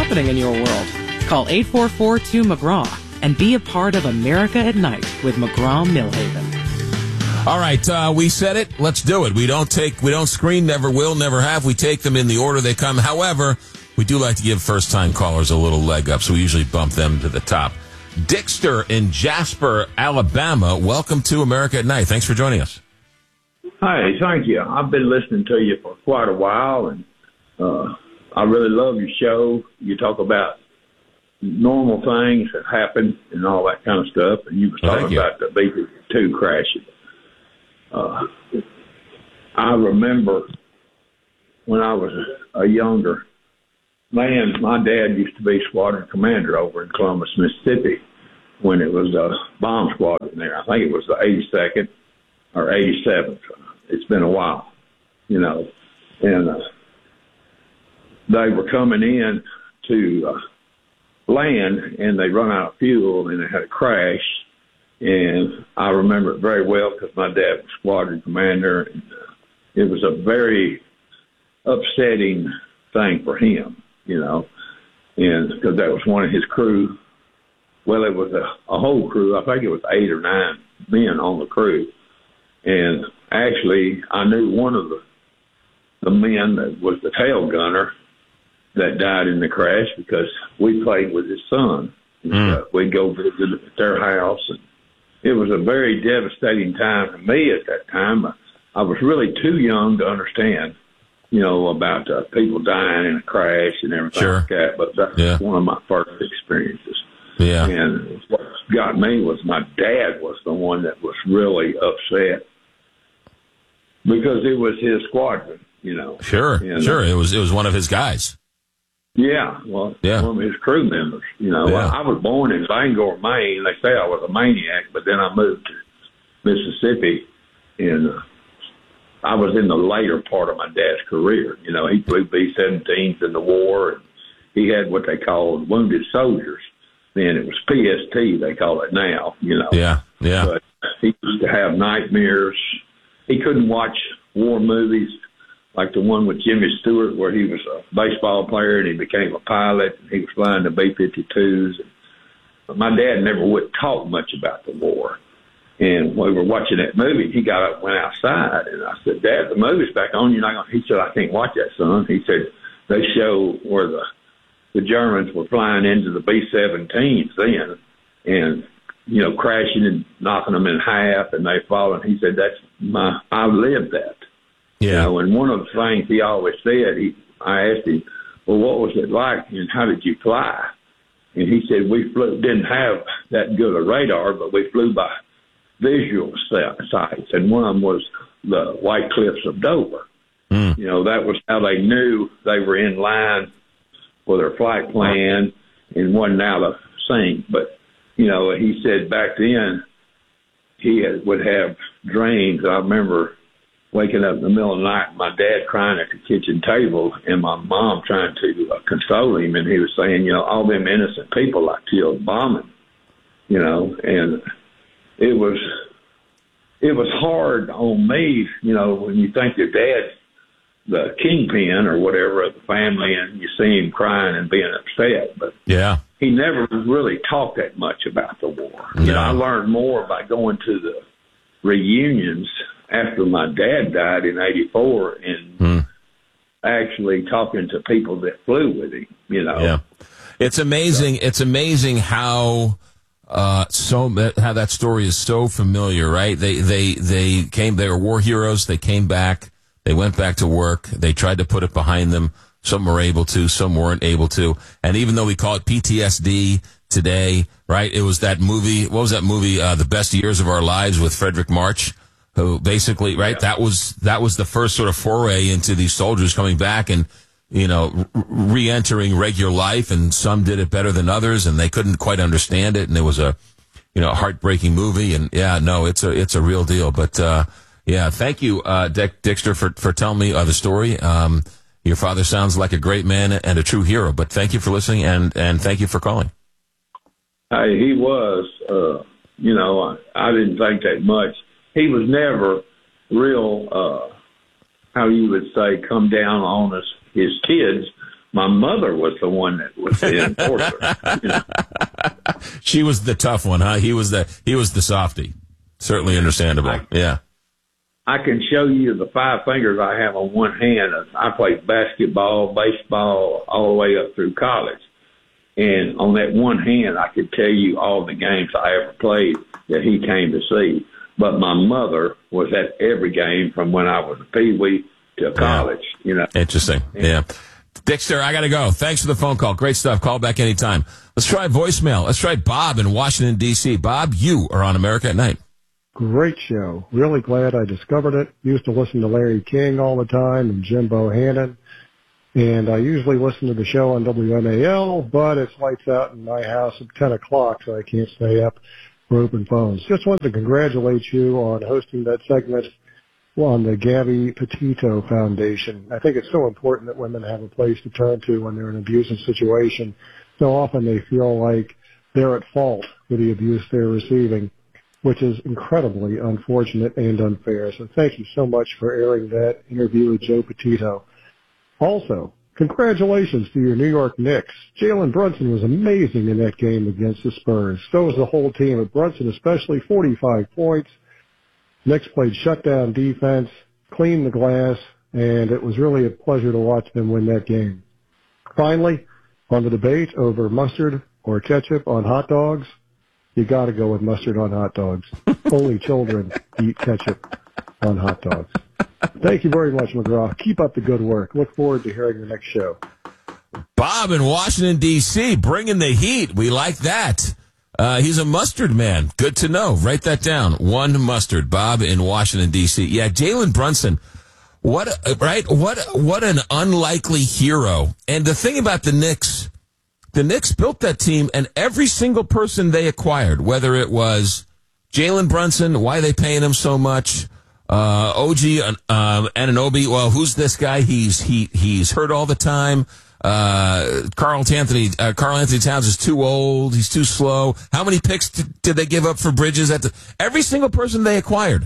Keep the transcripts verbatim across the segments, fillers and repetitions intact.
happening in your world. Call eight four four, two, McGraw and be a part of America at Night with McGraw-Millhaven. All right, uh, we said it. Let's do it. We don't take, we don't screen, never will, never have. We take them in the order they come. However, we do like to give first-time callers a little leg up, so we usually bump them to the top. Dixter in Jasper, Alabama. Welcome to America at Night. Thanks for joining us. Hi, thank you. I've been listening to you for quite a while, and uh, I really love your show. You talk about normal things that happen and all that kind of stuff, and you were talking you. about the B fifty-two crashing. Uh, I remember when I was a younger man, my dad used to be squadron commander over in Columbus, Mississippi, when it was a bomb squadron there. I think it was the eighty-second or eighty-seventh. It's been a while, you know. And uh, they were coming in to uh, land, and they run out of fuel, and they had a crash. And I remember it very well because my dad was squadron commander. And, uh, it was a very upsetting thing for him, you know, and because that was one of his crew. Well, it was a, a whole crew. I think it was eight or nine men on the crew. And actually, I knew one of the the men that was the tail gunner that died in the crash because we played with his son. Mm. Uh, we'd go visit at their house, and it was a very devastating time for me at that time. I, I was really too young to understand, you know, about uh, people dying in a crash and everything sure. like that. But that yeah. was one of my first experiences. Yeah. And what got me was my dad was the one that was really upset because it was his squadron, you know. Sure, and, sure. Uh, it was it was one of his guys. Yeah, well, yeah. one of his crew members. You know, yeah. I, I was born in Bangor, Maine. They say I was a maniac, but then I moved to Mississippi, and uh, I was in the later part of my dad's career. You know, he flew B seventeens in the war, and he had what they called wounded soldiers. Then it was P S T, they call it now, you know. Yeah, yeah. But he used to have nightmares. He couldn't watch war movies like the one with Jimmy Stewart where he was a baseball player and he became a pilot and he was flying the B fifty-twos. But my dad never would talk much about the war. And when we were watching that movie, he got up and went outside. And I said, Dad, the movie's back on. You're not gonna... He said, I can't watch that, son. He said, they show where the the Germans were flying into the B seventeens then and, you know, crashing and knocking them in half and they fall. And he said, that's my, I lived that. Yeah. You know, and one of the things he always said, he, I asked him, well, what was it like and how did you fly? And he said, we flew, didn't have that good a radar, but we flew by visual sights. And one of them was the White Cliffs of Dover. Mm. You know, that was how they knew they were in line for their flight plan and wasn't out of sync. But, you know, he said back then he had, would have dreams. I remember waking up in the middle of the night, my dad crying at the kitchen table and my mom trying to uh, console him. And he was saying, you know, all them innocent people I killed bombing, you know, and it was, it was hard on me, you know, when you think your dad's the kingpin or whatever of the family and you see him crying and being upset. But yeah, he never really talked that much about the war. No. You know, I learned more by going to the reunions after my dad died in eighty-four and hmm. actually talking to people that flew with him, you know. Yeah. It's amazing. So, it's amazing how uh, so how that story is so familiar, right? They they they came. They were war heroes. They came back. They went back to work. They tried to put it behind them. Some were able to, some weren't able to. And even though we call it P T S D today, right? It was that movie. What was that movie? Uh, The Best Years of Our Lives with Frederick March, who basically, right? Yeah. That was that was the first sort of foray into these soldiers coming back and, you know, re-entering regular life. And some did it better than others, and they couldn't quite understand it. And it was a, you know, heartbreaking movie. And yeah, no, it's a it's a real deal. But uh, yeah, thank you, uh, Dick Dixter, for for telling me uh, the story. Um, Your father sounds like a great man and a true hero, but thank you for listening and, and thank you for calling. Hey, he was, uh, you know, I, I didn't think that much. He was never real, uh, how you would say, come down on us, his kids, my mother was the one that was the enforcer. You know? She was the tough one, huh? He was the he was the softy. Certainly understandable. I, yeah. I can show you the five fingers I have on one hand. I played basketball, baseball, all the way up through college. And on that one hand, I could tell you all the games I ever played that he came to see. But my mother was at every game from when I was a peewee to college, yeah. you know. Interesting. And, yeah. Dexter, I got to go. Thanks for the phone call. Great stuff. Call back anytime. Let's try voicemail. Let's try Bob in Washington, D C Bob, you are on America at Night. Great show. Really glad I discovered it. Used to listen to Larry King all the time and Jim Bohannon. And I usually listen to the show on W M A L, but it's lights out in my house at ten o'clock, so I can't stay up for open phones. Just wanted to congratulate you on hosting that segment on the Gabby Petito Foundation. I think it's so important that women have a place to turn to when they're in an abusive situation. So often they feel like they're at fault for the abuse they're receiving, which is incredibly unfortunate and unfair. So thank you so much for airing that interview with Joe Petito. Also, congratulations to your New York Knicks. Jalen Brunson was amazing in that game against the Spurs. So was the whole team, but Brunson especially, forty-five points. Knicks played shutdown defense, cleaned the glass, and it was really a pleasure to watch them win that game. Finally, on the debate over mustard or ketchup on hot dogs, you got to go with mustard on hot dogs. Only children eat ketchup on hot dogs. Thank you very much, McGraw. Keep up the good work. Look forward to hearing the next show. Bob in Washington, D C, bringing the heat. We like that. Uh, he's a mustard man. Good to know. Write that down. One mustard. Bob in Washington, D C. Yeah, Jalen Brunson. What, a, right? What, what an unlikely hero. And the thing about the Knicks, the Knicks built that team, and every single person they acquired, whether it was Jalen Brunson, why are they paying him so much? Uh, O G uh, Anunoby, well, who's this guy? He's he he's hurt all the time. Uh, Carl Anthony uh, Carl Anthony Towns is too old. He's too slow. How many picks did, did they give up for Bridges? At the, every single person they acquired.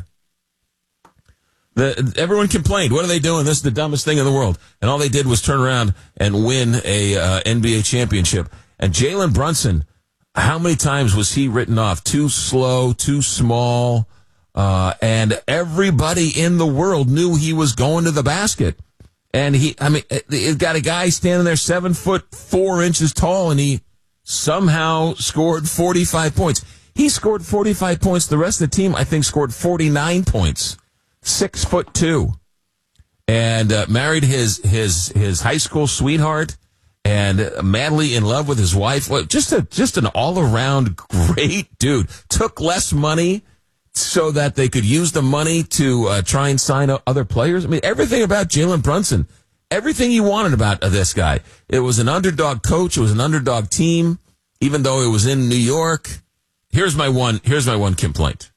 The, everyone complained. What are they doing? This is the dumbest thing in the world. And all they did was turn around and win a uh, N B A championship. And Jalen Brunson, how many times was he written off? Too slow, too small. Uh, and everybody in the world knew he was going to the basket. And he, I mean, it got a guy standing there seven foot four inches tall, and he somehow scored forty-five points. He scored forty-five points. The rest of the team, I think, scored forty-nine points. Six foot two. And, uh, married his, his, his high school sweetheart and madly in love with his wife. Well, just a, just an all around great dude. Took less money so that they could use the money to uh, try and sign other players. I mean, everything about Jalen Brunson, everything you wanted about uh, this guy. It was an underdog coach. It was an underdog team, even though it was in New York. Here's my one, here's my one complaint.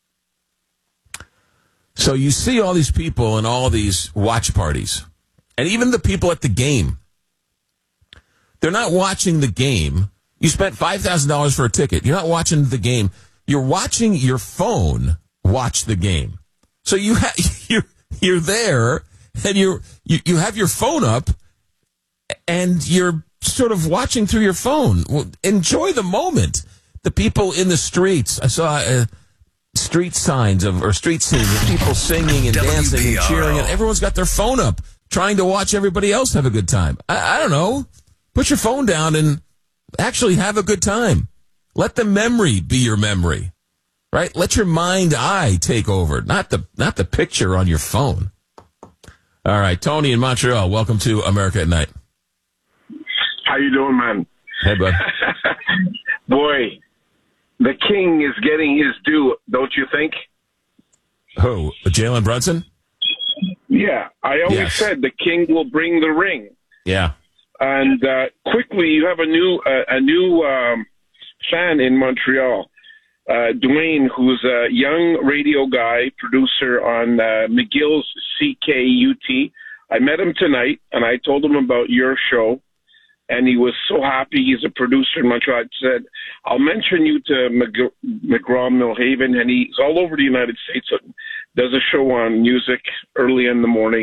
So you see all these people in all these watch parties, and even the people at the game. They're not watching the game. You spent five thousand dollars for a ticket. You're not watching the game. You're watching your phone watch the game. So you ha- you're, you're there, and you're, you you have your phone up, and you're sort of watching through your phone. Well, enjoy the moment. The people in the streets. I saw uh, street signs of or street scenes of people singing and dancing and cheering, and everyone's got their phone up, trying to watch everybody else have a good time. I, I don't know. Put your phone down and actually have a good time. Let the memory be your memory, right? Let your mind-eye take over, not the not the picture on your phone. All right, Tony in Montreal, welcome to America at Night. How you doing, man? Hey, bud. Boy, the king is getting his due, don't you think? Who? Jalen Brunson? Yeah, I always Yes. said the king will bring the ring. Yeah. And uh, quickly, you have a new uh, a new um, fan in Montreal, uh, Dwayne, who's a young radio guy, producer on uh, McGill's C K U T. I met him tonight, and I told him about your show, and he was so happy. He's a producer in Montreal. I said, I'll mention you to McGraw-Milhaven, and he's all over the United States. Does a show on music early in the morning.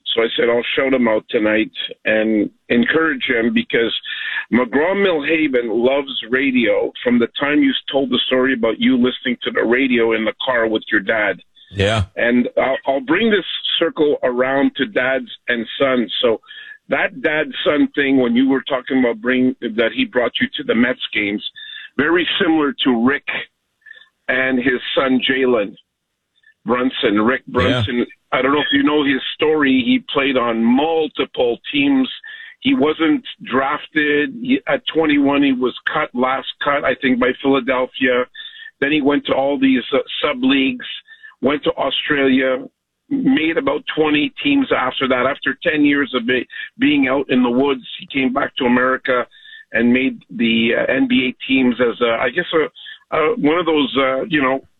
So I said, I'll shout him out tonight and encourage him, because McGraw-Millhaven loves radio from the time you told the story about you listening to the radio in the car with your dad. Yeah. And I'll, I'll bring this circle around to dads and sons. So that dad-son thing, when you were talking about bring that he brought you to the Mets games, very similar to Rick and his son Jalen Brunson. Rick Brunson, yeah. I don't know if you know his story. He played on multiple teams. He wasn't drafted. He, at twenty-one, he was cut, last cut, I think, by Philadelphia. Then he went to all these uh, sub-leagues, went to Australia, made about twenty teams after that. After ten years of be, being out in the woods, he came back to America and made the uh, N B A teams as, a, I guess, a, a, one of those, uh, you know,